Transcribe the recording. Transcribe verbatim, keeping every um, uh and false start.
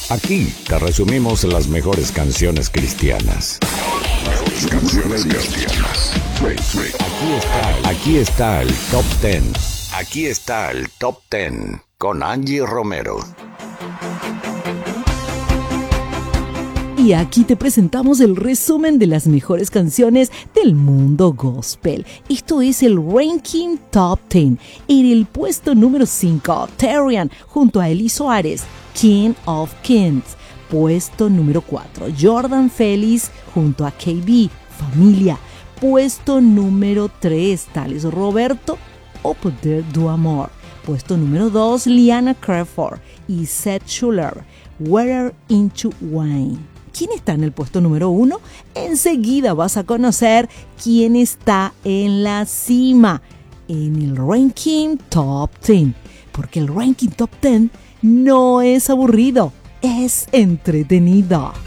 Aquí te resumimos las mejores canciones cristianas. Mejores canciones cristianas. Aquí está, aquí está el Top diez. Aquí está el Top diez con Angie Romero. Y aquí te presentamos el resumen de las mejores canciones del mundo gospel. Esto es el Ranking Top diez. En el puesto número cinco, Terrian junto a Eli Suárez, King of Kings. Puesto número cuatro, Jordan Félix junto a K B, Familia. Puesto número tres, Tales Roberto, O Poder do Amor. Puesto número dos, Liana Crawford y Seth Schuller, Water into Wine. ¿Quién está en el puesto número uno? Enseguida vas a conocer quién está en la cima en el Ranking Top diez. Porque el Ranking Top diez no es aburrido, es entretenido.